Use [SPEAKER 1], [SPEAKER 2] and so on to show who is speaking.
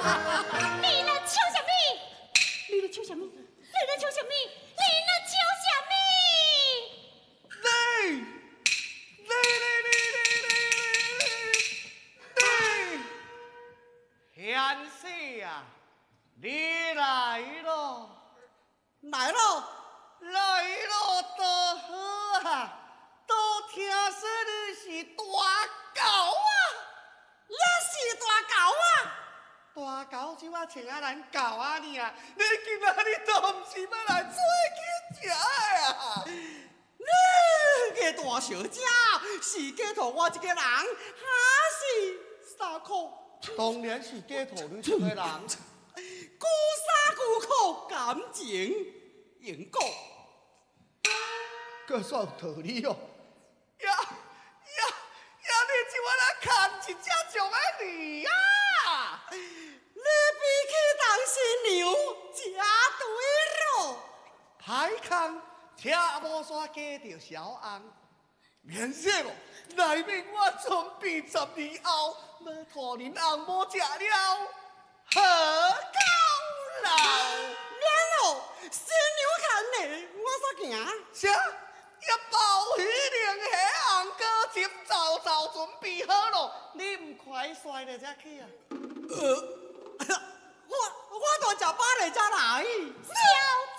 [SPEAKER 1] 你咧笑什么？你咧笑什么？你咧笑什么？你咧笑什么？
[SPEAKER 2] 贤婿啊，你来咯！
[SPEAKER 3] 来咯！
[SPEAKER 2] 来咯，多好啊！都听说你是大狗啊！
[SPEAKER 3] 也是大狗啊！
[SPEAKER 2] 大狗就我请啊咱狗啊你啊！你今仔日都唔是要来做去食的啊！
[SPEAKER 3] 你个大小姐是假托我一个人，还是三苦？
[SPEAKER 2] 当然是假托你一个人。
[SPEAKER 3] 孤沙孤苦感情永固。
[SPEAKER 2] 个算有道理哦。你就我来看一只种的你啊！
[SPEAKER 3] 你比起当新娘真对咯。
[SPEAKER 2] 歹空，车无煞加着小红。免说哦，内面我准备10年后要托恁红某食了好高楼。
[SPEAKER 3] 免咯，新娘看你，我煞行。
[SPEAKER 2] 啥？一包鱼鳞虾红膏金早准备好咯，你唔快甩了才去啊？
[SPEAKER 3] 我大食饱了才来。
[SPEAKER 1] 小